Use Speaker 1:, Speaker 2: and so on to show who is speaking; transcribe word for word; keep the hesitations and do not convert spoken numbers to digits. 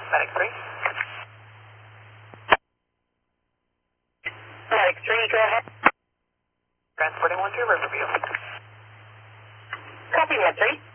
Speaker 1: Medic three.
Speaker 2: Medic three, go ahead.
Speaker 1: Transporting one to Riverview.
Speaker 2: Copy, Med three.